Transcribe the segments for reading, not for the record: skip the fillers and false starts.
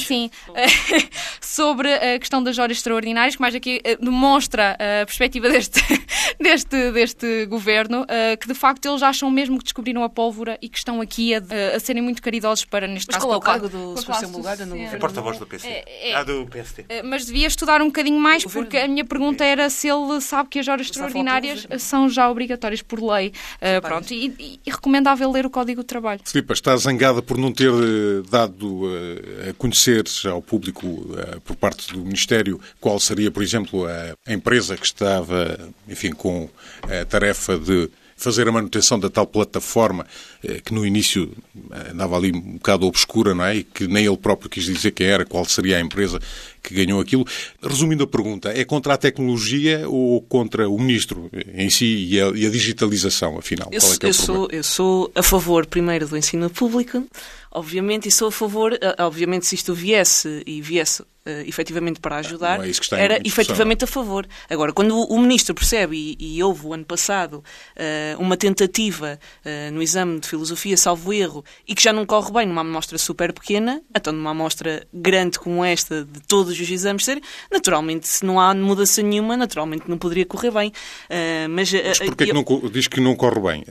sim. Sobre a questão das horas extraordinárias, que mais aqui demonstra a perspectiva deste governo, que de facto eles acham mesmo que descobriram a pólvora e que estão aqui a serem muito caridosos para, neste caso... Mas qual é o cargo do Sebastião Bulgário no governo? É porta-voz do PC. Do PSD. Mas devia estudar um bocadinho mais, porque a minha pergunta era se ele sabe que as horas extraordinárias são já obrigatórias por lei. Pronto, e recomendável ler o Código de Trabalho. Filipe, está zangada por não ter dado a conhecer ao público, por parte do Ministério, qual seria, por exemplo, a empresa que estava, enfim, com a tarefa de fazer a manutenção da tal plataforma que no início andava ali um bocado obscura, não é? E que nem ele próprio quis dizer quem era, qual seria a empresa que ganhou aquilo. Resumindo a pergunta, é contra a tecnologia ou contra o Ministro em si e a digitalização, afinal? Qual é que é o problema? Eu sou a favor, primeiro, do ensino público, obviamente, e sou a favor, obviamente, se isto viesse efetivamente para ajudar, era efetivamente a favor. Agora, quando o Ministro percebe, e houve o ano passado uma tentativa no exame de filosofia, salvo erro, e que já não corre bem numa amostra super pequena, então numa amostra grande como esta, de todos os exames serem, naturalmente, se não há mudança nenhuma, naturalmente não poderia correr bem. Mas porquê que diz que não corre bem?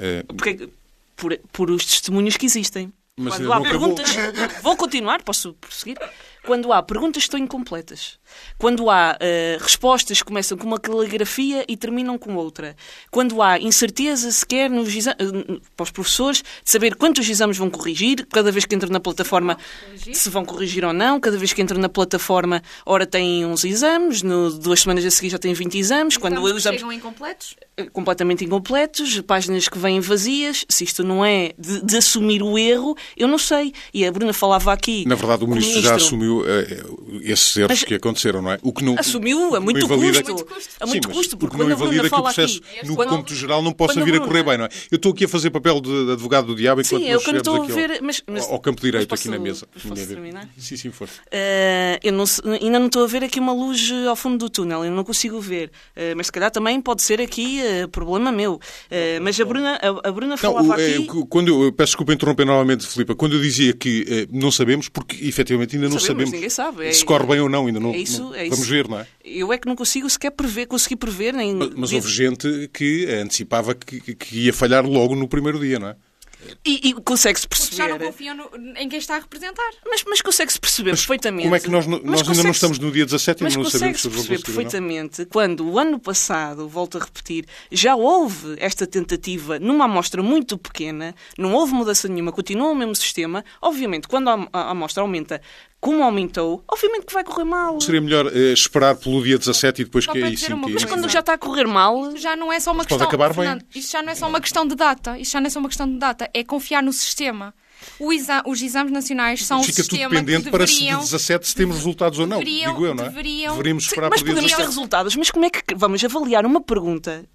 Por os testemunhos que existem. Mas quando há perguntas... Vou continuar, posso prosseguir? Quando há perguntas que estão incompletas. Quando há respostas que começam com uma caligrafia e terminam com outra. Quando há incerteza sequer para os professores de saber quantos exames vão corrigir, cada vez que entram na plataforma se vão corrigir ou não, cada vez que entram na plataforma, ora têm uns exames, 2 semanas a seguir já têm 20 exames. Quando os exames chegam incompletos? Completamente incompletos, páginas que vêm vazias. Se isto não é de assumir o erro, eu não sei. E a Bruna falava aqui... Na verdade, o Ministro já assumiu esses erros que aconteceram, não é? O que não, assumiu a muito custo. A muito custo, porque quando a Bruna fala aqui... no cômputo geral não possa vir a correr bem, não é? Eu estou aqui a fazer papel de advogado do diabo enquanto nós chegamos aqui ao campo direito, aqui na mesa. Posso terminar? Sim, força. Ainda não estou a ver aqui uma luz ao fundo do túnel, eu não consigo ver. Mas se calhar também pode ser aqui problema meu. Mas a Bruna falava aqui... Eu peço desculpa interromper novamente, Filipe, quando eu dizia que não sabemos, porque efetivamente ainda não sabemos ninguém sabe. Se corre bem ou não, ainda não. Vamos ver, não é? Eu é que não consigo sequer conseguir prever. Mas houve gente que antecipava que ia falhar logo no primeiro dia, não é? E consegue-se perceber... Porque já não confiam em quem está a representar. Mas consegue-se perceber perfeitamente... Como é que nós ainda não estamos no dia 17 e não sabemos se consegue-se perceber perfeitamente quando o ano passado, volto a repetir, já houve esta tentativa numa amostra muito pequena, não houve mudança nenhuma, continua o mesmo sistema. Obviamente, quando a amostra aumenta como aumentou, obviamente que vai correr mal. Seria melhor esperar pelo dia 17 e depois que é isso. Mas quando já está a correr mal... Já não é só uma questão... Pode acabar bem. Isto já não é só uma questão de data. É confiar no sistema. Os exames nacionais são o sistema que deveriam... Fica tudo pendente para se de 17 se temos resultados ou não, digo eu, não é? Deveríamos esperar pelo dia 17. Mas podemos ter resultados, mas como é que vamos avaliar uma pergunta...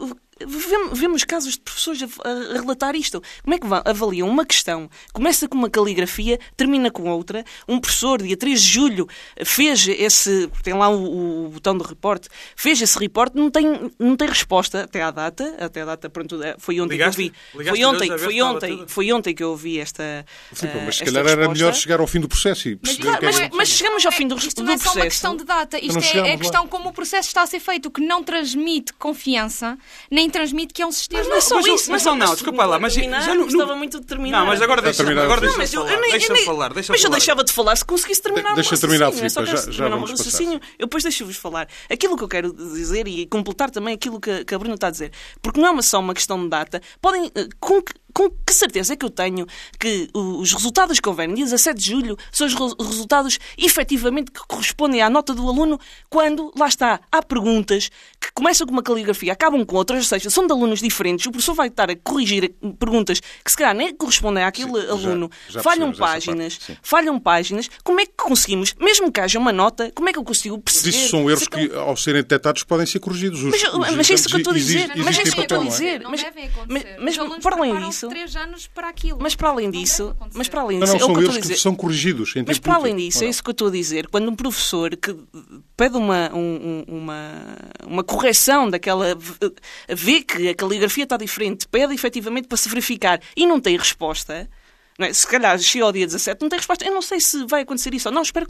Vemos casos de professores a relatar isto. Como é que avaliam uma questão? Começa com uma caligrafia, termina com outra. Um professor, dia 3 de julho, fez esse... Tem lá o botão de report. Fez esse report, não tem resposta até à data. Pronto, foi ontem que eu vi. Foi ontem que eu ouvi esta Filipe, mas se calhar era melhor chegar ao fim do processo e perceber mas chegamos ao fim do processo. Isto não é só uma questão de data. Isto é a questão como o processo está a ser feito, que não transmite confiança, nem transmite que é um sistema. Mas não é só isso. Mas não, desculpa lá. Mas já não estava muito determinado. Não, mas agora deixa-me falar. Mas eu deixava de falar se conseguisse terminar Deixa terminar, Filipe, já vamos passar. Eu depois deixo-vos falar. Aquilo que eu quero dizer e completar também aquilo que a Bruna está a dizer. Porque não é só uma questão de data. Podem... Com que certeza é que eu tenho que os resultados que houverem dia 17 de julho são os resultados efetivamente que correspondem à nota do aluno quando, lá está, há perguntas que começam com uma caligrafia, acabam com outras, ou seja, são de alunos diferentes, o professor vai estar a corrigir perguntas que se calhar nem correspondem àquele aluno, falham páginas, como é que conseguimos, mesmo que haja uma nota, como é que eu consigo perceber... Isso são erros que, ao serem detectados, podem ser corrigidos. Mas é isso que eu estou a dizer. Mas para além disso... 3 anos para aquilo. Mas para além disso, não são erros que são corrigidos. Mas para além disso, é isso que eu estou a dizer. Quando um professor que pede uma correção daquela... vê que a caligrafia está diferente, pede efetivamente para se verificar e não tem resposta... Não é? Se calhar chega ao dia 17, não tem resposta. Eu não sei se vai acontecer isso ou não. Espero que